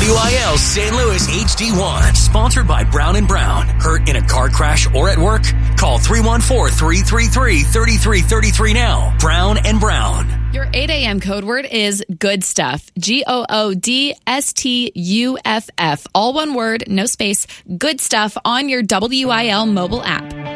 WIL St. Louis HD1, sponsored by Brown & Brown. Hurt in a car crash or at work? Call 314-333-3333 now. Brown & Brown. Your 8 a.m. code word is good stuff. GOODSTUFF. All one word, no space. Good stuff on your WIL mobile app.